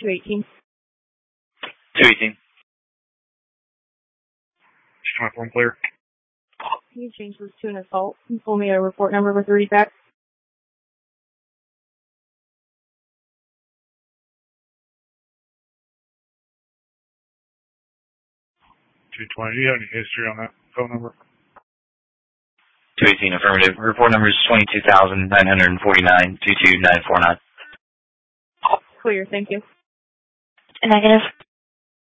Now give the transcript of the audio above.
218. 218. 24 clear. Can you change this to an assault and pull me a report number with a readback? 220. Do you have any history on that phone number? 218, affirmative. Report number is 22,949, 22949. Clear, thank you. Negative.